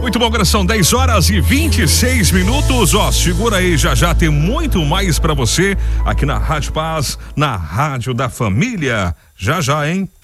Muito bom, agora são 10h26. Ó, segura aí, já tem muito mais pra você aqui na Rádio Paz, na Rádio da Família. Já, hein?